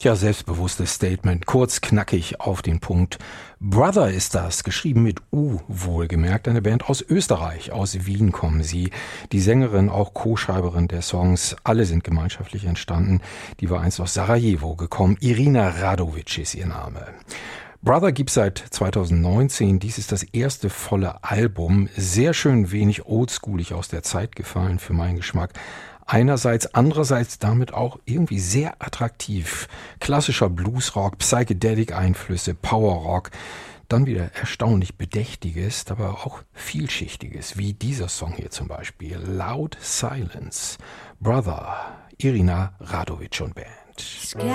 Ja, selbstbewusstes Statement, kurz, knackig, auf den Punkt. Brother ist das, geschrieben mit U, wohlgemerkt, eine Band aus Österreich, aus Wien kommen sie. Die Sängerin, auch Co-Schreiberin der Songs, alle sind gemeinschaftlich entstanden. Die war einst aus Sarajevo gekommen. Irina Radovic ist ihr Name. Brother gibt's seit 2019. Dies ist das erste volle Album. Sehr schön wenig oldschoolig aus der Zeit gefallen für meinen Geschmack. Einerseits, andererseits damit auch irgendwie sehr attraktiv. Klassischer Bluesrock, Psychedelic-Einflüsse, Powerrock. Dann wieder erstaunlich Bedächtiges, aber auch Vielschichtiges, wie dieser Song hier zum Beispiel. Loud Silence. Brother, Irina Radovic und Band.